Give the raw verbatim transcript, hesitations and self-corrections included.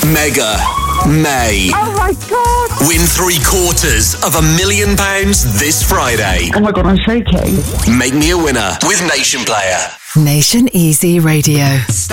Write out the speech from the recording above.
Mega May. Oh my God. Win three quarters of a million pounds this Friday. Oh my God, I'm shaking. Make me a winner with Nation Player. Nation Easy Radio.